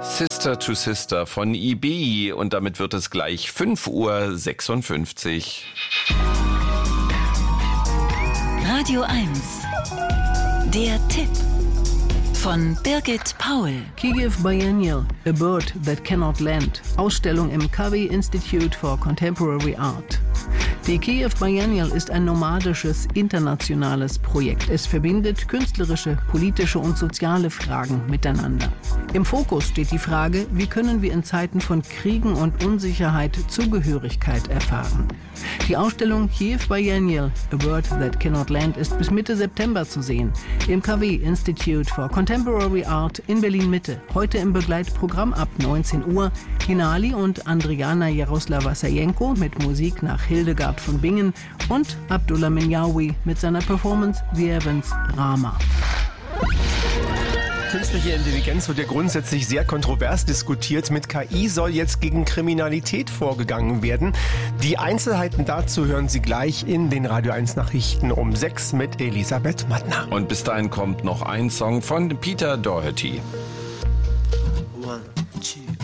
Sister to Sister von IBI und damit wird es gleich 5:56 Uhr. Radio 1, der Tipp von Birgit Paul. Kyiv Biennial, A Bird That Cannot Land. Ausstellung im KW Institute for Contemporary Art. Die Kyiv Biennial ist ein nomadisches, internationales Projekt. Es verbindet künstlerische, politische und soziale Fragen miteinander. Im Fokus steht die Frage, wie können wir in Zeiten von Kriegen und Unsicherheit Zugehörigkeit erfahren. Die Ausstellung Kyiv Biennial, A Bird That Cannot Land ist bis Mitte September zu sehen. Im KW Institute for Contemporary Art in Berlin-Mitte. Heute im Begleitprogramm ab 19 Uhr Hinali und Andriana Jaroslava-Sajenko mit Musik nach Hildegard von Bingen und Abdullah Minyawi mit seiner Performance The Evans Rama. Künstliche Intelligenz wird ja grundsätzlich sehr kontrovers diskutiert. Mit KI soll jetzt gegen Kriminalität vorgegangen werden. Die Einzelheiten dazu hören Sie gleich in den Radio 1 Nachrichten um 6 mit Elisabeth Mattner. Und bis dahin kommt noch ein Song von Peter Doherty. 1, 2